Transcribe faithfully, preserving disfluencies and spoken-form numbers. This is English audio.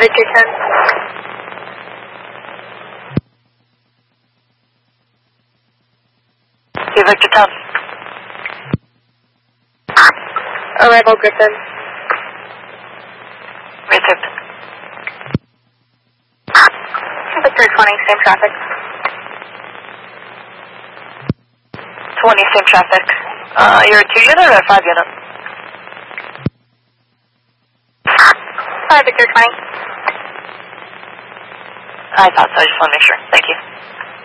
Victor ten. Hey, Victor ten. Arrival Griffin. Received. Victor twenty, same traffic. twenty, same traffic. Uh, you're a two unit or a five unit? Five Victor twenty. I thought so, I just want to make sure. Thank you.